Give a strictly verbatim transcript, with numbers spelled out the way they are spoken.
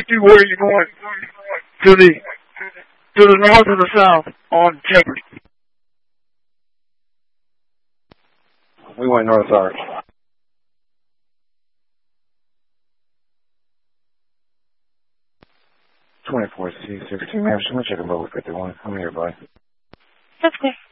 you where you're going. To the to the north or the south on Shepherd. We went north arc. twenty-four C sixteen, ma'am. Should we check a mobile fifty-one? I'm nearby. That's clear.